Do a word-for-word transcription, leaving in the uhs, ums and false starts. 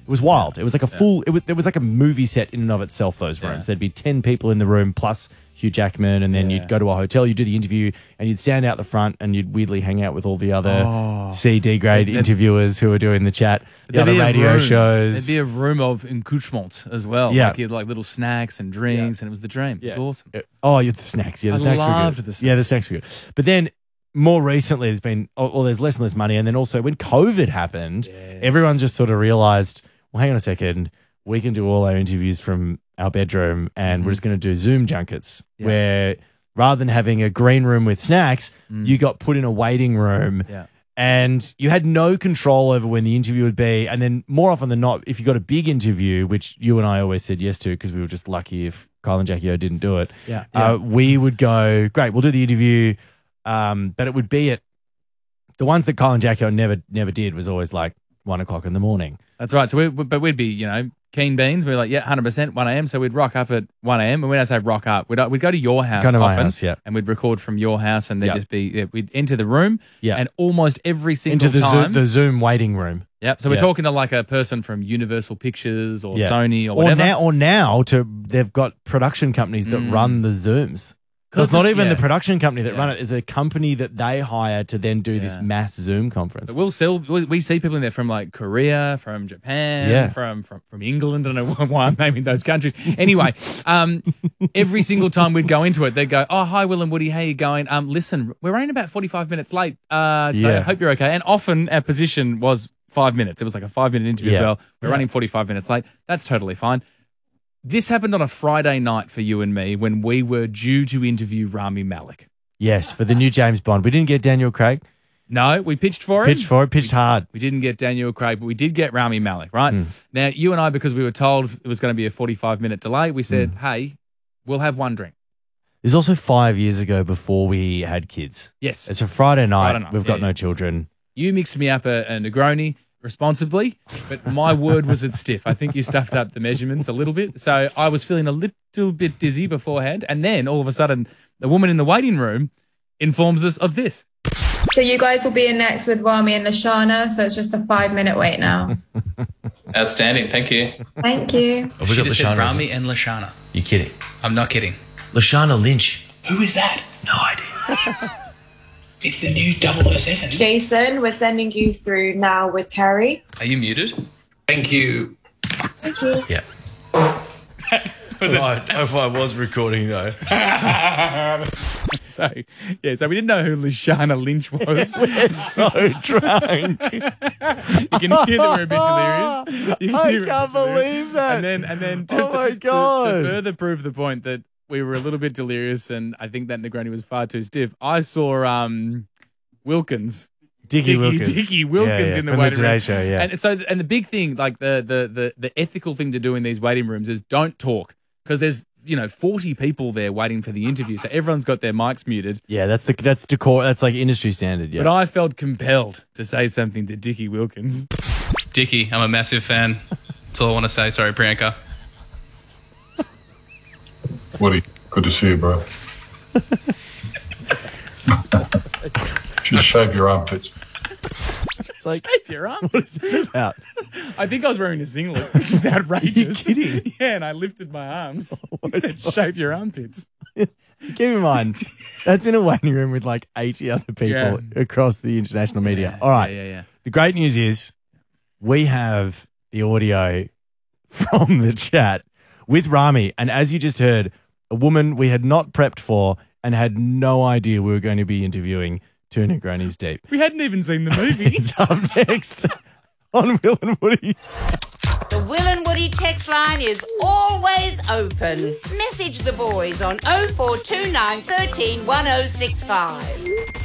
It was wild. It was like a full, it was, it was like a movie set in and of itself, those rooms. Yeah. There'd be ten people in the room plus Hugh Jackman, and then Yeah. you'd go to a hotel, you'd do the interview, and you'd stand out the front and you'd weirdly hang out with all the other Oh. C D grade There'd- interviewers who were doing the chat, the There'd other be a radio room- shows. There'd be a room of accoutrements as well. Yeah. Like, you had like little snacks and drinks, and it was the dream. It was Yeah. awesome. Oh, yeah, the snacks. Yeah, the I snacks were loved good. the snacks. Yeah, the snacks were good. But then more recently, there's been, oh, well, there's less and less money. And then also when COVID happened, everyone's just sort of realized, well, hang on a second, we can do all our interviews from our bedroom and we're just going to do Zoom junkets Yeah. where rather than having a green room with snacks, Mm. you got put in a waiting room. Yeah. And you had no control over when the interview would be. And then more often than not, if you got a big interview, which you and I always said yes to because we were just lucky if Kyle and Jackie O didn't do it, Yeah. uh, we would go, great, we'll do the interview. Um, but it would be at the ones that Kyle and Jackie O never never did was always like one o'clock in the morning. That's right. So, we, we- but we'd be, you know, keen beans. We're like, yeah, one hundred percent, one a.m. So we'd rock up at one a.m. And when I say rock up, we'd, we'd go to your house Go to my often. house, yeah. And we'd record from your house, and there'd Yeah. just be, yeah, we'd enter the room. Yeah. And almost every single Into the time. Zoom, the Zoom waiting room. Yep. So we're Yeah. talking to like a person from Universal Pictures or Yeah. Sony or Or whatever. now, or now to they've got production companies that Mm. run the Zooms. So 'Cause it's not this- even yeah. the production company that Yeah. run it. It's a company that they hire to then do this Yeah. mass Zoom conference. But we'll sell. We we see people in there from like Korea, from Japan, Yeah. from, from from England. I don't know why I'm naming those countries. Anyway, um, every single time we'd go into it, they'd go, "Oh, hi, Will and Woody, how you going? Um, listen, we're running about forty-five minutes late. Uh, today. Yeah. I hope you're okay." And often our position was five minutes. It was like a five minute interview Yeah. as well. We're Yeah. running forty-five minutes late. That's totally fine. This happened on a Friday night for you and me when we were due to interview Rami Malek. Yes, for the new James Bond. We didn't get Daniel Craig. No, we pitched for him. Pitched for it, pitched hard. We didn't get Daniel Craig, but we did get Rami Malek, right? Hmm. Now, you and I, because we were told it was going to be a forty-five minute delay, we said, Hmm. hey, we'll have one drink. It's also five years ago before we had kids. Yes. It's a Friday night. Friday night, We've got yeah, no yeah. children. You mixed me up a, a Negroni responsibly, but my word was it stiff. I think you stuffed up the measurements a little bit. So I was feeling a little bit dizzy beforehand. And then all of a sudden, the woman in the waiting room informs us of this. So you guys will be in next with Rami and Lashana, so it's just a five minute wait now. Outstanding, thank you. Thank you. Oh, we got Just said Lashana. Rami and Lashana. You kidding? I'm not kidding. Lashana Lynch. Who is that? No idea. It's the new double oh seven. Jason, we're sending you through now with Carrie. Are you muted? Thank you. Thank you. Yeah. Was it? I, if I was recording though. So, yeah, so we didn't know who Lashana Lynch was. We're so drunk. You can hear that we're a bit delirious. You can I hear we're a bit can't delirious. believe that. And then, and then to, Oh to- my to- God. to further prove the point that we were a little bit delirious, and I think that Negroni was far too stiff, I saw um, Wilkins. Dickie Dickie, Wilkins. Dickie Wilkins Yeah, yeah, in the from waiting Today room. Show, yeah. And so, and the big thing, like the the the the ethical thing to do in these waiting rooms is don't talk, because there's you know forty people there waiting for the interview, so everyone's got their mics muted. Yeah, that's the that's decor. That's like industry standard. Yeah. But I felt compelled to say something to Dickie Wilkins. Dickie, I'm a massive fan. That's all I want to say. Sorry, Priyanka. Woody, good to see you, bro. Should shave your armpits. It's like, Shave your arm. what is that about? I think I was wearing a singlet, which is outrageous. Are you kidding? Yeah, and I lifted my arms. He said, shave your armpits. Keep in mind, that's in a waiting room with like eighty other people Yeah. across the international media. All right. Yeah, yeah, yeah. The great news is we have the audio from the chat with Rami. And as you just heard, a woman we had not prepped for and had no idea we were going to be interviewing two Negronis deep. We hadn't even seen the movie. It's up next on Will and Woody. The Will and Woody text line is always open. Message the boys on oh four two nine, one three one oh six five.